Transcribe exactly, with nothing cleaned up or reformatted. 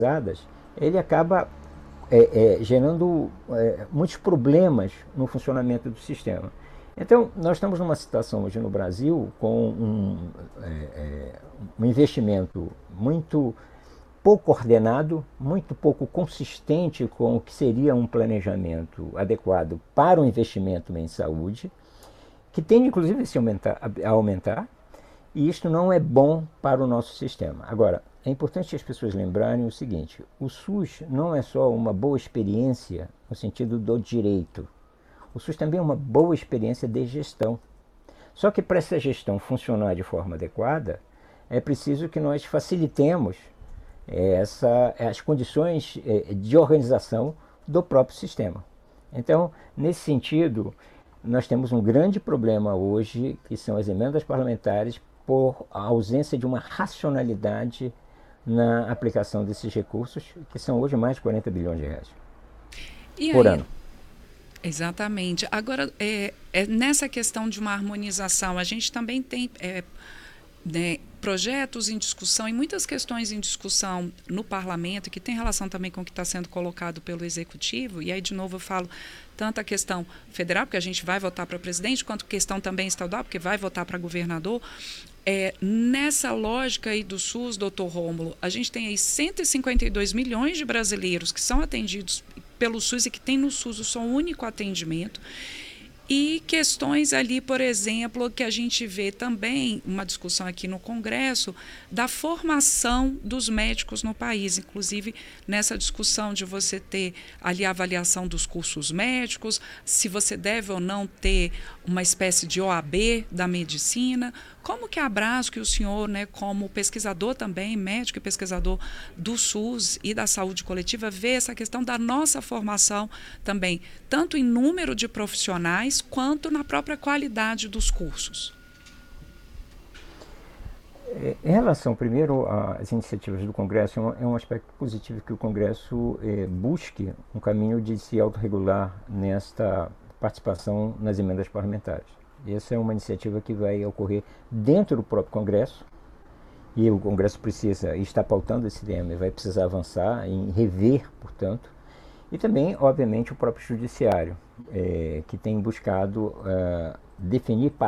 ele acaba é, é, gerando é, muitos problemas no funcionamento do sistema. Então, nós estamos numa situação hoje no Brasil com um, é, é, um investimento muito pouco ordenado, muito pouco consistente com o que seria um planejamento adequado para o investimento em saúde, que tende inclusive a se aumentar, a aumentar, e isto não é bom para o nosso sistema. Agora, é importante as pessoas lembrarem o seguinte: o SUS não é só uma boa experiência no sentido do direito. O SUS também é uma boa experiência de gestão. Só que para essa gestão funcionar de forma adequada, é preciso que nós facilitemos essa, as condições de organização do próprio sistema. Então, nesse sentido, nós temos um grande problema hoje, que são as emendas parlamentares, por a ausência de uma racionalidade na aplicação desses recursos, que são hoje mais de quarenta bilhões de reais E por aí, ano. exatamente. Agora, é, é nessa questão de uma harmonização, a gente também tem é, né, projetos em discussão e muitas questões em discussão no parlamento, que tem relação também com o que está sendo colocado pelo executivo, e aí de novo eu falo tanto a questão federal, porque a gente vai votar para presidente, quanto a questão também estadual, porque vai votar para governador. É, nessa lógica aí do SUS, doutor Rômulo, a gente tem aí cento e cinquenta e dois milhões de brasileiros que são atendidos pelo SUS e que tem no SUS o seu único atendimento. E questões ali, por exemplo, que a gente vê também, uma discussão aqui no Congresso, da formação dos médicos no país, inclusive nessa discussão de você ter ali a avaliação dos cursos médicos, se você deve ou não ter uma espécie de O A B da medicina. Como que a Abrasco e o senhor, né, como pesquisador também, médico e pesquisador do SUS e da saúde coletiva, vê essa questão da nossa formação também, tanto em número de profissionais, quanto na própria qualidade dos cursos? Em relação, primeiro, às iniciativas do Congresso, é um, é um aspecto positivo que o Congresso eh, busque um caminho de se autorregular nesta participação nas emendas parlamentares. Essa é uma iniciativa que vai ocorrer dentro do próprio Congresso, e o Congresso precisa, está pautando esse tema, e vai precisar avançar em rever, portanto, e também, obviamente, o próprio Judiciário, eh, que tem buscado uh, definir